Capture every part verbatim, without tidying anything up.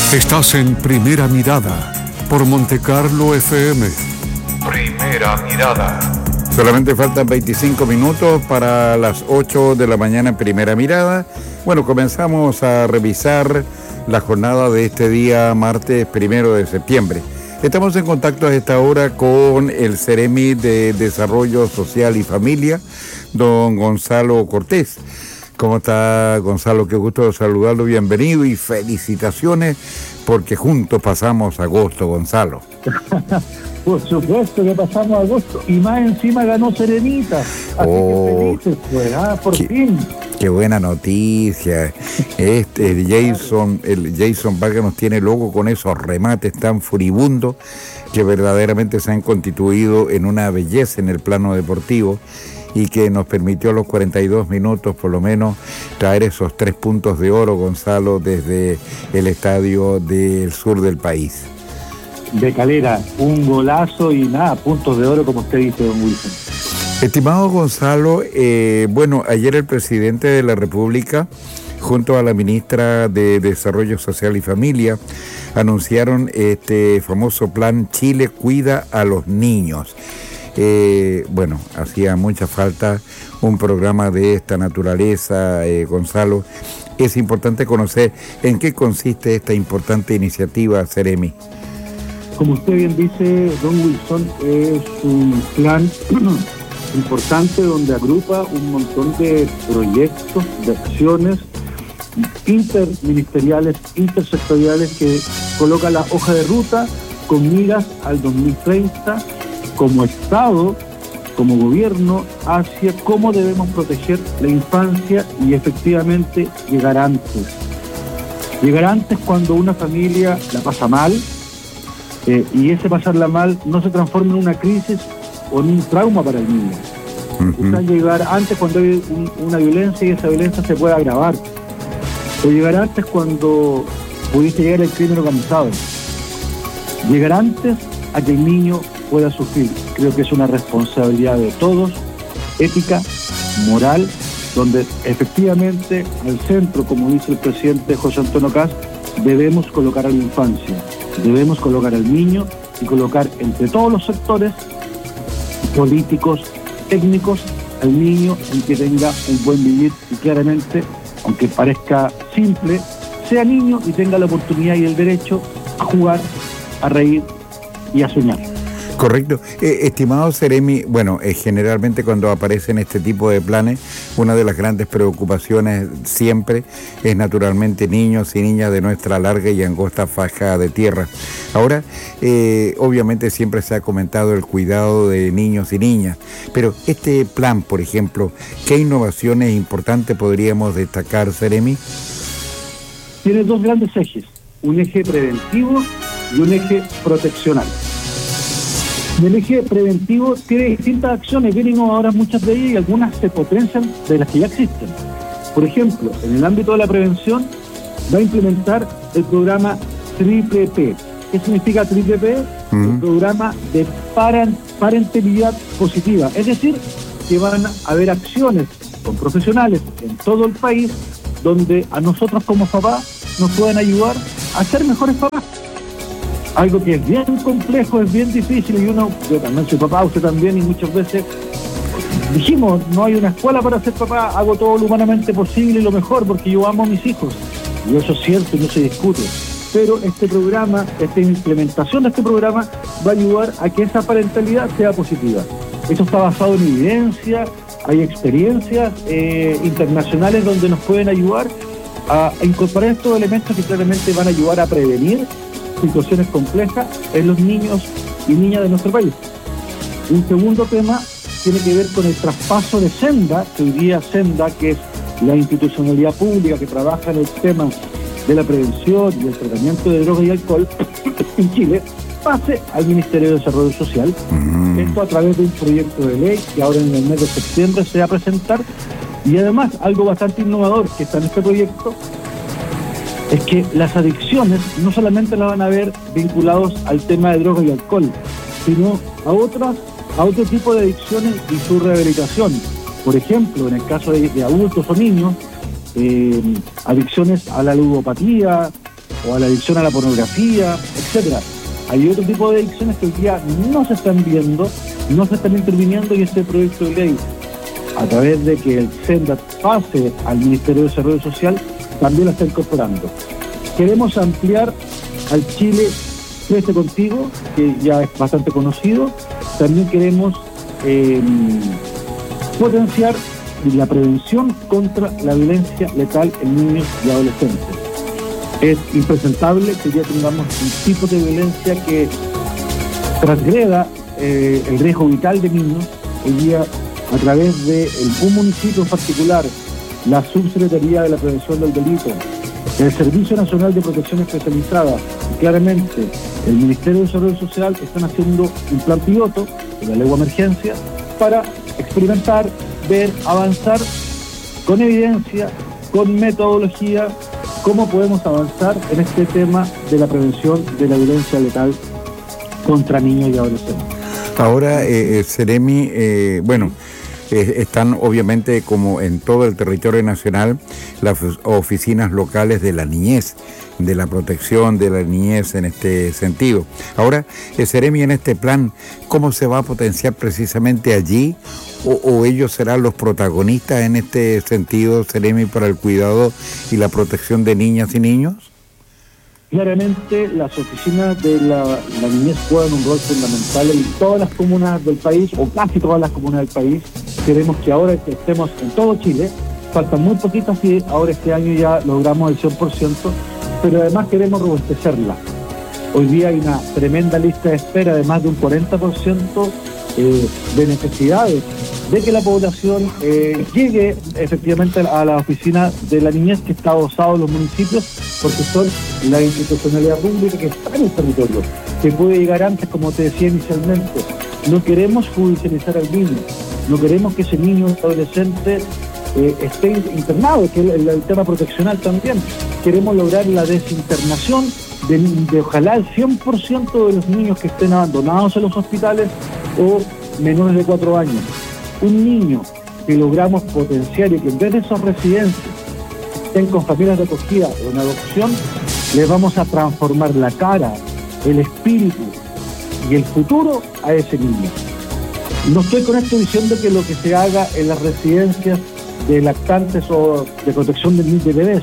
Estás en Primera Mirada por Montecarlo F M. Primera Mirada. Solamente faltan veinticinco minutos para las ocho de la mañana en Primera Mirada. Bueno, comenzamos a revisar la jornada de este día, martes primero de septiembre. Estamos en contacto a esta hora con el Ceremi de Desarrollo Social y Familia, don Gonzalo Cortés. ¿Cómo está, Gonzalo? Qué gusto saludarlo, bienvenido y felicitaciones porque juntos pasamos agosto, Gonzalo. Por supuesto que pasamos agosto y más encima ganó Serenita. Así oh, que felices, pues, ah, por qué, fin. Qué buena noticia. Este el Jason, el Jason Vargas nos tiene loco con esos remates tan furibundos que verdaderamente se han constituido en una belleza en el plano deportivo y que nos permitió a los cuarenta y dos minutos por lo menos traer esos tres puntos de oro, Gonzalo, desde el estadio del sur del país. De Calera, un golazo y nada, puntos de oro como usted dice, don Wilson. Estimado Gonzalo, eh, bueno, ayer el presidente de la República junto a la ministra de Desarrollo Social y Familia anunciaron este famoso plan Chile Cuida a los Niños. Eh, bueno, hacía mucha falta un programa de esta naturaleza, eh, Gonzalo. Es importante conocer en qué consiste esta importante iniciativa, Ceremi. Como usted bien dice, don Wilson, es un plan importante donde agrupa un montón de proyectos, de acciones interministeriales, intersectoriales que coloca la hoja de ruta con miras al dos mil treinta como Estado, como gobierno, hacia cómo debemos proteger la infancia y efectivamente llegar antes. Llegar antes cuando una familia la pasa mal, eh, y ese pasarla mal no se transforma en una crisis o en un trauma para el niño. Uh-huh. O sea, llegar antes cuando hay un, una violencia y esa violencia se puede agravar. O llegar antes cuando pudiese llegar el crimen organizado. Llegar antes a que el niño pueda sufrir. Creo que es una responsabilidad de todos, ética, moral, donde efectivamente al centro, como dice el presidente José Antonio Kast, debemos colocar a la infancia, debemos colocar al niño y colocar entre todos los sectores políticos, técnicos, al niño en que tenga un buen vivir y claramente, aunque parezca simple, sea niño y tenga la oportunidad y el derecho a jugar, a reír y a soñar. Correcto. Eh, estimado Ceremi, bueno, eh, generalmente cuando aparecen este tipo de planes, una de las grandes preocupaciones siempre es naturalmente niños y niñas de nuestra larga y angosta faja de tierra. Ahora, eh, obviamente siempre se ha comentado el cuidado de niños y niñas, pero este plan, por ejemplo, ¿qué innovaciones importantes podríamos destacar, Ceremi? Tiene dos grandes ejes, un eje preventivo y un eje proteccional. El eje preventivo tiene distintas acciones, bien innovadoras muchas de ellas y algunas se potencian de las que ya existen. Por ejemplo, en el ámbito de la prevención va a implementar el programa Triple P. ¿Qué significa Triple P? Uh-huh. El programa de parent, parentalidad positiva. Es decir, que van a haber acciones con profesionales en todo el país donde a nosotros como papás nos pueden ayudar a ser mejores papás. Algo que es bien complejo, es bien difícil y uno, yo también soy papá, usted también, y muchas veces dijimos, no hay una escuela para ser papá, hago todo lo humanamente posible y lo mejor porque yo amo a mis hijos. Y eso es cierto y no se discute. Pero este programa, esta implementación de este programa va a ayudar a que esa parentalidad sea positiva. Esto está basado en evidencia, hay experiencias eh, internacionales donde nos pueden ayudar a, a incorporar estos elementos que claramente van a ayudar a prevenir situaciones complejas en los niños y niñas de nuestro país. Un segundo tema tiene que ver con el traspaso de Senda, que hoy día Senda, que es la institucionalidad pública que trabaja en el tema de la prevención y el tratamiento de drogas y alcohol en Chile, pase al Ministerio de Desarrollo Social. Mm. Esto a través de un proyecto de ley que ahora en el mes de septiembre se va a presentar. Y además, algo bastante innovador que está en este proyecto es que las adicciones no solamente las van a ver vinculados al tema de drogas y alcohol, sino a otras, a otro tipo de adicciones y su rehabilitación. Por ejemplo, en el caso de, de adultos o niños, eh, adicciones a la ludopatía, o a la adicción a la pornografía, etcétera. Hay otro tipo de adicciones que hoy día no se están viendo, no se están interviniendo, y este proyecto de ley, a través de que el SENDAT pase al Ministerio de Desarrollo Social, también lo está incorporando. Queremos ampliar al Chile Crece Contigo, que ya es bastante conocido. También queremos eh, potenciar la prevención contra la violencia letal en niños y adolescentes. Es impresentable que ya tengamos un tipo de violencia que transgreda eh, el riesgo vital de niños. Hoy día, a través de el, un municipio en particular, la Subsecretaría de la Prevención del Delito, el Servicio Nacional de Protección Especializada y claramente el Ministerio de Desarrollo Social están haciendo un plan piloto de la ley de emergencia para experimentar, ver, avanzar con evidencia, con metodología, cómo podemos avanzar en este tema de la prevención de la violencia letal contra niños y adolescentes. Ahora, eh, Seremi, eh, bueno, eh, están obviamente como en todo el territorio nacional las oficinas locales de la niñez, de la protección de la niñez en este sentido. Ahora, eh, Seremi, en este plan, ¿cómo se va a potenciar precisamente allí? O, ¿O ellos serán los protagonistas en este sentido, Seremi, para el cuidado y la protección de niñas y niños? Claramente las oficinas de la, la niñez juegan un rol fundamental en todas las comunas del país, o casi todas las comunas del país. Queremos que ahora que estemos en todo Chile, faltan muy poquitas y ahora este año ya logramos el cien por ciento, pero además queremos robustecerla. Hoy día hay una tremenda lista de espera de más de un cuarenta por ciento eh, de necesidades de que la población eh, llegue efectivamente a la oficina de la niñez que está adosado en los municipios, porque son la institucionalidad pública que está en el territorio, que puede llegar antes, como te decía inicialmente. No queremos judicializar al niño, no queremos que ese niño o adolescente eh, esté internado, que es el, el tema proteccional también. Queremos lograr la desinternación de, de ojalá el cien por ciento de los niños que estén abandonados en los hospitales o menores de cuatro años. Un niño que logramos potenciar y que en vez de esas residencias estén con familias de acogida o en adopción, les vamos a transformar la cara, el espíritu y el futuro a ese niño. No estoy con esto diciendo que lo que se haga en las residencias de lactantes o de protección de, de bebés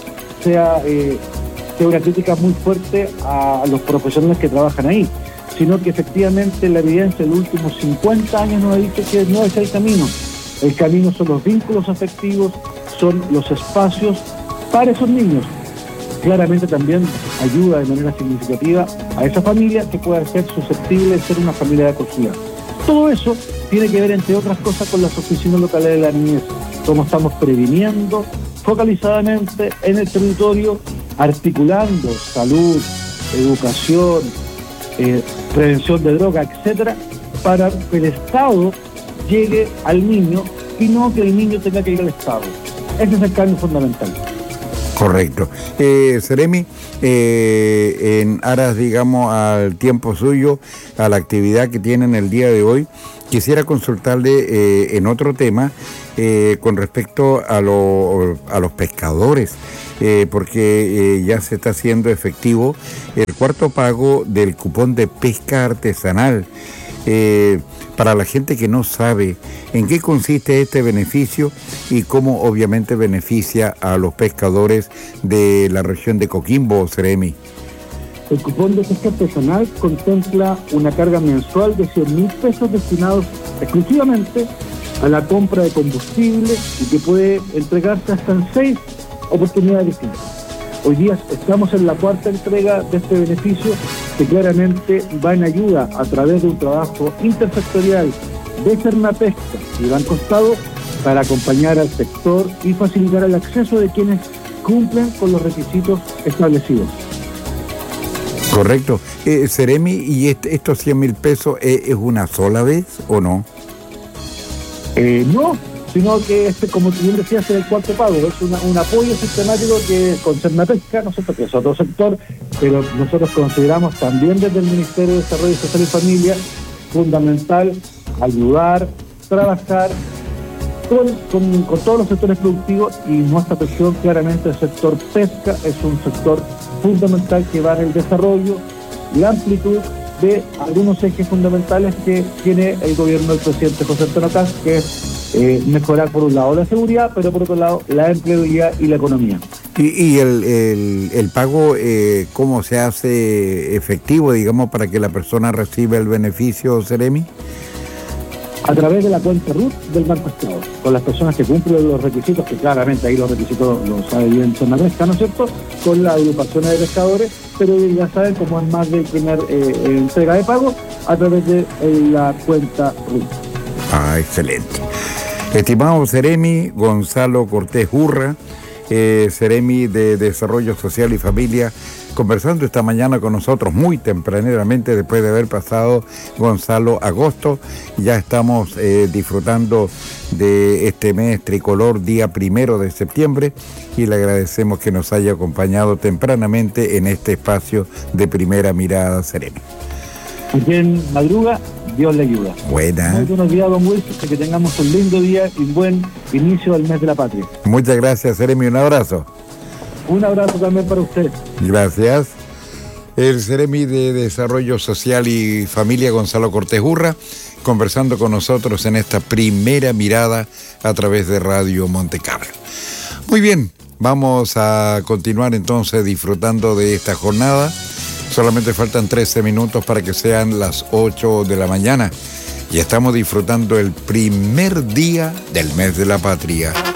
sea, eh, sea una crítica muy fuerte a los profesionales que trabajan ahí, sino que efectivamente la evidencia de los últimos cincuenta años nos ha dicho que no es el camino. El camino son los vínculos afectivos, son los espacios para esos niños. Claramente también ayuda de manera significativa a esa familia que pueda ser susceptible de ser una familia de acogida. Todo eso tiene que ver, entre otras cosas, con las oficinas locales de la niñez, cómo estamos previniendo focalizadamente en el territorio, articulando salud, educación, eh, prevención de droga, etcétera, para que el Estado llegue al niño y no que el niño tenga que ir al Estado. Ese es el cambio fundamental. Correcto. Eh, Seremi, eh, en aras, digamos, al tiempo suyo, a la actividad que tienen el día de hoy, quisiera consultarle eh, en otro tema eh, con respecto a, lo, a los pescadores, eh, porque eh, ya se está haciendo efectivo el cuarto pago del cupón de pesca artesanal. Eh, para la gente que no sabe en qué consiste este beneficio y cómo obviamente beneficia a los pescadores de la región de Coquimbo, Seremi. El cupón de pesca artesanal contempla una carga mensual de cien mil pesos destinados exclusivamente a la compra de combustible y que puede entregarse hasta en seis oportunidades distintas. Hoy día estamos en la cuarta entrega de este beneficio, que claramente va en ayuda a través de un trabajo intersectorial de Cernapesca y Banco Estado para acompañar al sector y facilitar el acceso de quienes cumplen con los requisitos establecidos. Correcto. Eh, Seremi, ¿y este, estos cien mil pesos eh, es una sola vez o no? Eh, no, sino que, este, como bien decía, es el cuarto pago, es una, un apoyo sistemático que con Cernapesca, ¿no es cierto?, que es otro sector, pero nosotros consideramos también desde el Ministerio de Desarrollo Social y Familia fundamental ayudar, trabajar con, con, con todos los sectores productivos, y nuestra atención claramente el sector pesca es un sector fundamental que va en el desarrollo y la amplitud de algunos ejes fundamentales que tiene el gobierno del presidente José Antonio Kast, que es eh, mejorar por un lado la seguridad, pero por otro lado la empleabilidad y la economía. Y, y el, el, el pago, eh, ¿cómo se hace efectivo, digamos, para que la persona reciba el beneficio, Seremi? A través de la cuenta R U T del Banco Estado, con las personas que cumplen los requisitos, que claramente ahí los requisitos los sabe bien Zona Pesca, ¿no es cierto?, con las agrupaciones de pescadores, pero ya saben cómo es más del primer eh, entrega de pago, a través de eh, la cuenta R U T. Ah, excelente. Estimado Seremi Gonzalo Cortés Urra, eh, Seremi de Desarrollo Social y Familia, conversando esta mañana con nosotros muy tempraneramente, después de haber pasado, Gonzalo, agosto. Ya estamos eh, disfrutando de este mes tricolor, día primero de septiembre, y le agradecemos que nos haya acompañado tempranamente en este espacio de Primera Mirada, Seremi. Y quien madruga, Dios le ayuda. Buena. Muy buenos días, don Wilson, que tengamos un lindo día y un buen inicio del mes de la patria. Muchas gracias, Seremi, un abrazo. Un abrazo también para usted. Gracias. El Seremi de Desarrollo Social y Familia, Gonzalo Cortés Urra, conversando con nosotros en esta Primera Mirada a través de Radio Monte Carlo. Muy bien, vamos a continuar entonces disfrutando de esta jornada. Solamente faltan trece minutos para que sean las ocho de la mañana y estamos disfrutando el primer día del mes de la patria.